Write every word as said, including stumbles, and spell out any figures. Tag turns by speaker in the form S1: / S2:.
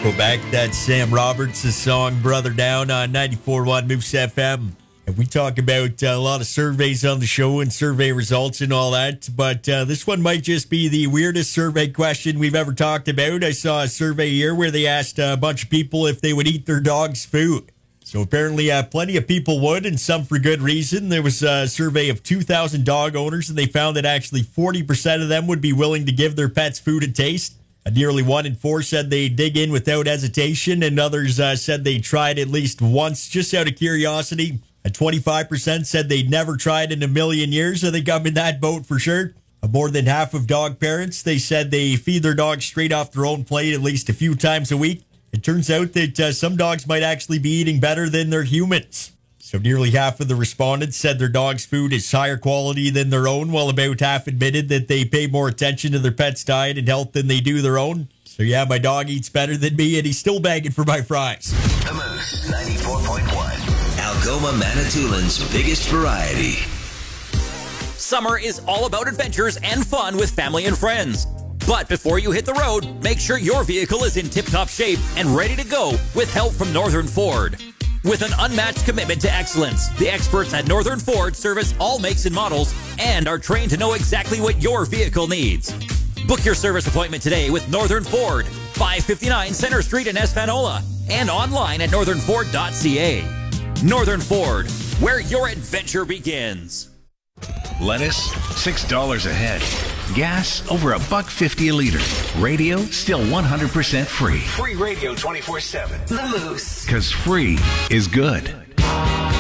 S1: Go back. That's Sam Roberts' song Brother Down on ninety-four point one Moose F M. And we talk about uh, a lot of surveys on the show and survey results and all that. But uh, this one might just be the weirdest survey question we've ever talked about. I saw a survey here where they asked a bunch of people if they would eat their dog's food. So apparently uh, plenty of people would, and some for good reason. There was a survey of two thousand dog owners, and they found that actually forty percent of them would be willing to give their pets food a taste. Uh, nearly one in four said they dig in without hesitation, and others uh, said they tried at least once just out of curiosity. Uh, twenty-five percent said they'd never tried in a million years, so they come in that boat for sure. Uh, more than half of dog parents, they said they feed their dogs straight off their own plate at least a few times a week. It turns out that uh, some dogs might actually be eating better than their humans. So nearly half of the respondents said their dog's food is higher quality than their own, while about half admitted that they pay more attention to their pet's diet and health than they do their own. So yeah, my dog eats better than me, and he's still begging for my fries.
S2: The Moose, ninety-four point one. Algoma Manitoulин's biggest variety.
S3: Summer is all about adventures and fun with family and friends. But before you hit the road, make sure your vehicle is in tip-top shape and ready to go with help from Northern Ford. With an unmatched commitment to excellence, the experts at Northern Ford service all makes and models and are trained to know exactly what your vehicle needs. Book your service appointment today with Northern Ford, five fifty-nine Center Street in Espanola, and online at northern ford dot c a. Northern Ford, where your adventure begins.
S4: Lettuce, six dollars a head. Gas, over a buck fifty a liter. Radio, still one hundred percent free.
S2: Free radio twenty-four seven. The Moose.
S4: Because free is good.